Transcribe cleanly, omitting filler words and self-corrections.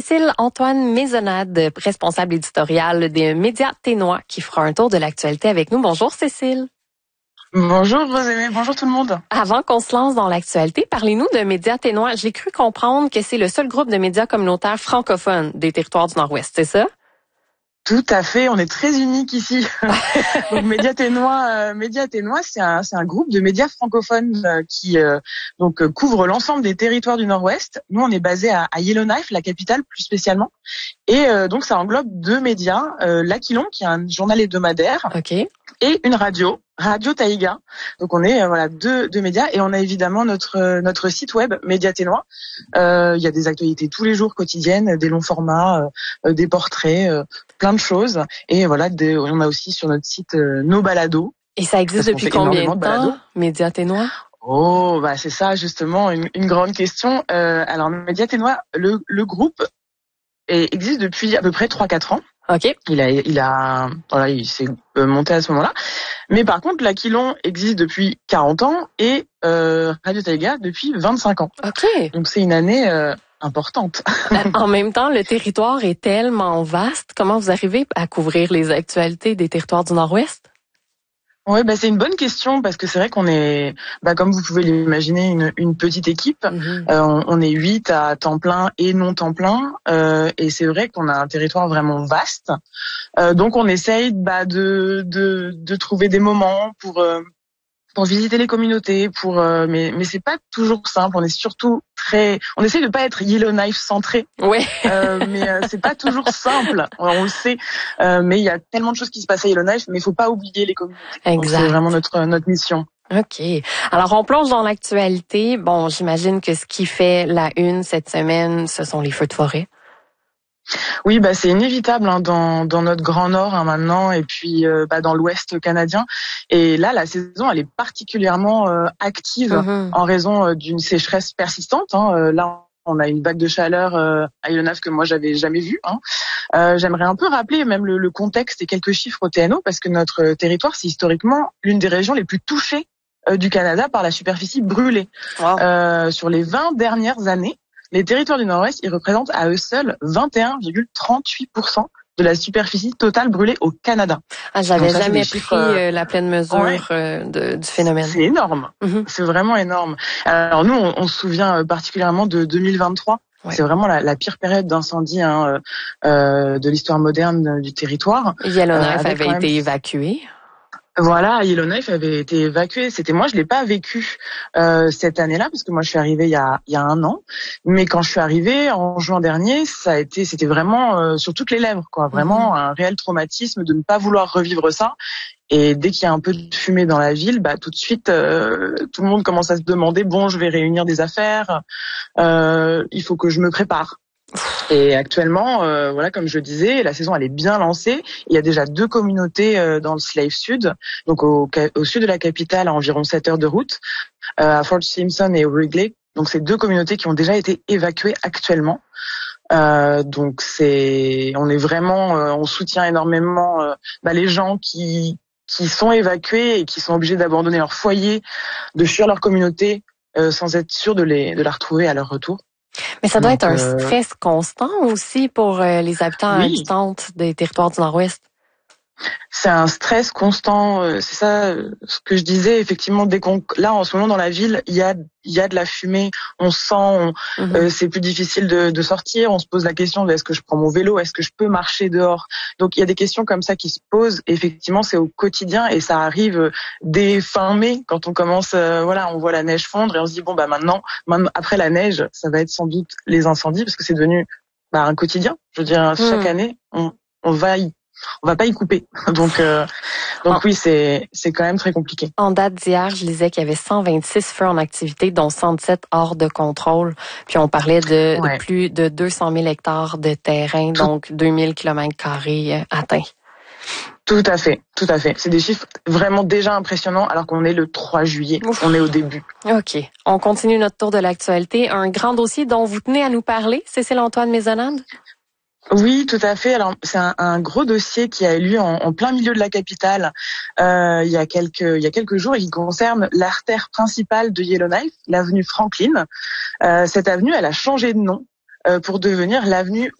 Cécile Antoine Maisonnade, responsable éditoriale des médias Ténois, qui fera un tour de l'actualité avec nous. Bonjour Cécile. Bonjour Rosémie, bonjour tout le monde. Avant qu'on se lance dans l'actualité, parlez-nous de Médias Ténois. J'ai cru comprendre que c'est le seul groupe de médias communautaires francophones des territoires du Nord-Ouest, c'est ça? Tout à fait, on est très unique ici. Donc Médias Ténois, c'est un groupe de médias francophones qui couvre l'ensemble des territoires du Nord-Ouest. Nous, on est basé à Yellowknife, la capitale plus spécialement, et donc ça englobe deux médias, l'Aquilon, qui est un journal hebdomadaire, OK. et une Radio Taïga. Donc on est deux médias, et on a évidemment notre site web Médias Ténois. Il y a des actualités tous les jours quotidiennes, des longs formats, des portraits, plein de choses. Et voilà, on a aussi sur notre site nos balados. Et ça existe depuis combien de temps, Médias Ténois? Oh, bah c'est ça justement une grande question. Alors Médias Ténois, le groupe existe depuis à peu près 3-4 ans. OK. Il s'est monté à ce moment-là. Mais par contre, l'Aquilon existe depuis 40 ans et Radio Taïga depuis 25 ans. OK. Donc c'est une année importante. En même temps, le territoire est tellement vaste. Comment vous arrivez à couvrir les actualités des territoires du Nord-Ouest? Ouais, c'est une bonne question parce que c'est vrai qu'on est, comme vous pouvez l'imaginer, une petite équipe. Mm-hmm. On est 8 à temps plein et non temps plein, et c'est vrai qu'on a un territoire vraiment vaste. Donc on essaye de trouver des moments pour visiter les communautés, mais c'est pas toujours simple. On est surtout on essaie de pas être Yellowknife centré. Ouais. Mais c'est pas toujours simple. On le sait. Mais il y a tellement de choses qui se passent à Yellowknife, mais il faut pas oublier les communautés. Exact. Donc c'est vraiment notre mission. OK. Alors, on plonge dans l'actualité. Bon, j'imagine que ce qui fait la une cette semaine, ce sont les feux de forêt. Oui, c'est inévitable dans notre Grand Nord maintenant, et puis dans l'Ouest canadien. Et là, la saison, elle est particulièrement active en raison d'une sécheresse persistante. Là, on a une vague de chaleur à Yellowknife que moi j'avais jamais vue. J'aimerais un peu rappeler même le contexte et quelques chiffres au TNO, parce que notre territoire, c'est historiquement l'une des régions les plus touchées du Canada par la superficie brûlée. Wow. Sur les 20 dernières années, les territoires du Nord-Ouest, ils représentent à eux seuls 21,38% de la superficie totale brûlée au Canada. J'avais jamais pris la pleine mesure du phénomène. C'est énorme. C'est vraiment énorme. Alors nous, on se souvient particulièrement de 2023. Ouais. C'est vraiment la pire période d'incendie de l'histoire moderne du territoire. Yellowknife avait été évacué. Voilà, Yellowknife avait été évacué. Moi, je l'ai pas vécu cette année-là parce que moi, je suis arrivée il y a 1 an. Mais quand je suis arrivée en juin dernier, c'était vraiment sur toutes les lèvres, quoi. Vraiment un réel traumatisme de ne pas vouloir revivre ça. Et dès qu'il y a un peu de fumée dans la ville, tout de suite, tout le monde commence à se demander, bon, je vais réunir des affaires, il faut que je me prépare. Et actuellement, comme je le disais, la saison elle est bien lancée. Il y a déjà 2 communautés dans le Slave Sud, donc au sud de la capitale, à environ 7 heures de route, à Fort Simpson et Wrigley. Donc c'est 2 communautés qui ont déjà été évacuées actuellement. Donc on soutient énormément les gens qui sont évacués et qui sont obligés d'abandonner leur foyer, de fuir leur communauté sans être sûrs de la retrouver à leur retour. Mais ça doit être un stress constant aussi pour les habitants et habitantes des territoires du Nord-Ouest. C'est un stress constant, c'est ça ce que je disais. Effectivement, là en ce moment dans la ville, il y a de la fumée, on sent, c'est plus difficile de sortir. On se pose la question de est-ce que je prends mon vélo, est-ce que je peux marcher dehors. Donc il y a des questions comme ça qui se posent. Effectivement, c'est au quotidien et ça arrive dès fin mai quand on commence. On voit la neige fondre et on se dit maintenant après la neige, ça va être sans doute les incendies parce que c'est devenu un quotidien. Je veux dire, chaque année, on va pas y couper. Donc oui, c'est quand même très compliqué. En date d'hier, je lisais qu'il y avait 126 feux en activité, dont 107 hors de contrôle. Puis on parlait de plus de 200 000 hectares de terrain, donc 2000 km² atteints. Tout à fait. C'est des chiffres vraiment déjà impressionnants alors qu'on est le 3 juillet. On est au début. OK. On continue notre tour de l'actualité. Un grand dossier dont vous tenez à nous parler, Cécile Antoine Maisonnade? Oui, tout à fait. Alors, c'est un gros dossier qui a eu lieu en plein milieu de la capitale il y a quelques jours et qui concerne l'artère principale de Yellowknife, l'avenue Franklin. Cette avenue, elle a changé de nom pour devenir l'avenue